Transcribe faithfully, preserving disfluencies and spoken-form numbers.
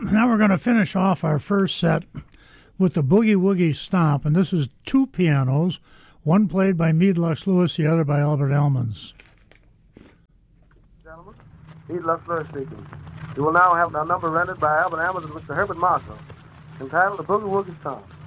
now we're going to finish off our first set with the Boogie Woogie Stomp, and this is two pianos, one played by Meade Lux Lewis, the other by Albert Elmans. Gentlemen, Meade Lux Lewis speaking. You will now have our number rendered by Albert Elmans and Mister Herbert Marshall, entitled The Boogie Woogie Stomp.